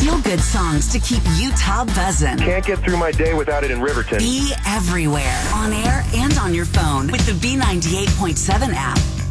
feel-good songs to keep Utah buzzing. Can't get through my day without it in Riverton. Be everywhere, on air and on your phone with the B98.7 app.